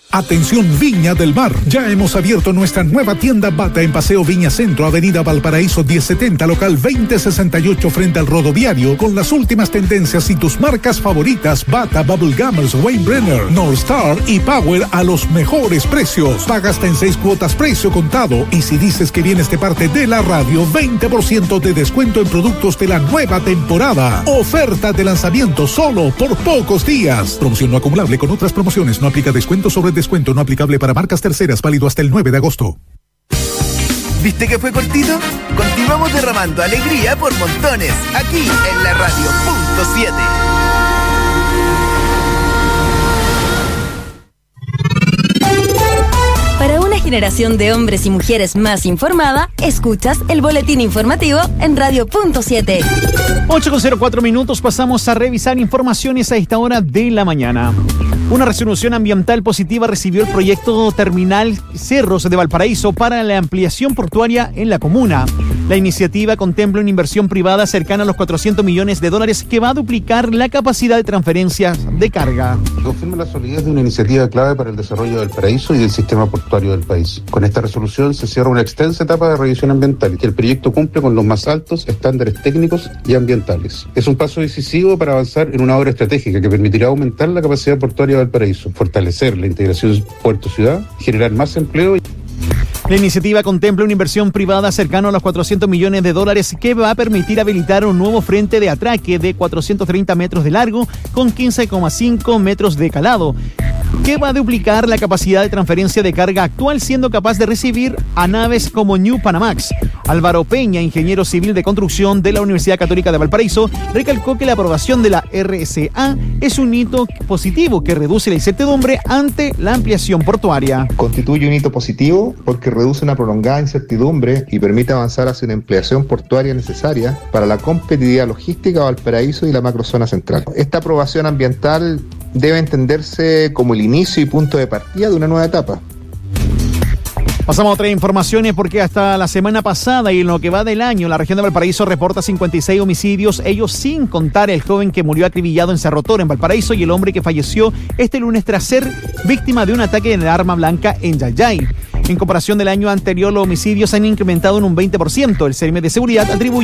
Atención Viña del Mar, ya hemos abierto nuestra nueva tienda Bata en Paseo Viña Centro, Avenida Valparaíso 1070, local 2068 frente al rodoviario, con las últimas tendencias y tus marcas favoritas Bata, Bubble Gummers, Wayne Brenner, North Star y Power a los mejores precios. Paga hasta en 6 cuotas precio contado y si dices que vienes de parte de la radio, 20% de descuento en productos de la nueva temporada. Oferta de lanzamiento solo por pocos días. Promoción no acumulable con otras promociones, no aplica descuento sobre descuento no aplicable para marcas terceras, válido hasta el 9 de agosto. ¿Viste que fue cortito? Continuamos derramando alegría por montones, aquí en la radio .7. Para una generación de hombres y mujeres más informada, escuchas el boletín informativo en Radio .7. 8:04 pasamos a revisar informaciones a esta hora de la mañana. Una resolución ambiental positiva recibió el proyecto Terminal Cerros de Valparaíso para la ampliación portuaria en la comuna. La iniciativa contempla una inversión privada cercana a los $400 millones que va a duplicar la capacidad de transferencias de carga. Confirma la solidez de una iniciativa clave para el desarrollo de Valparaíso y del sistema portuario del país. Con esta resolución se cierra una extensa etapa de revisión ambiental y el proyecto cumple con los más altos estándares técnicos y ambientales. Es un paso decisivo para avanzar en una obra estratégica que permitirá aumentar la capacidad portuaria de Valparaíso, fortalecer la integración puerto-ciudad, generar más empleo. La iniciativa contempla una inversión privada cercana a los $400 millones que va a permitir habilitar un nuevo frente de atraque de 430 metros de largo con 15,5 metros de calado, que va a duplicar la capacidad de transferencia de carga actual, siendo capaz de recibir a naves como New Panamax. Álvaro Peña, ingeniero civil de construcción de la Universidad Católica de Valparaíso, recalcó que la aprobación de la RSA es un hito positivo que reduce la incertidumbre ante la ampliación portuaria. Constituye un hito positivo porque reduce una prolongada incertidumbre y permite avanzar hacia una ampliación portuaria necesaria para la competitividad logística de Valparaíso y la macrozona central. Esta aprobación ambiental debe entenderse como el inicio y punto de partida de una nueva etapa. Pasamos a otras informaciones porque hasta la semana pasada y en lo que va del año, la región de Valparaíso reporta 56 homicidios, ellos sin contar el joven que murió acribillado en Cerro Toro, en Valparaíso, y el hombre que falleció este lunes tras ser víctima de un ataque de arma blanca en Yayay. En comparación del año anterior, los homicidios han incrementado en un 20%. El CM de Seguridad atribuye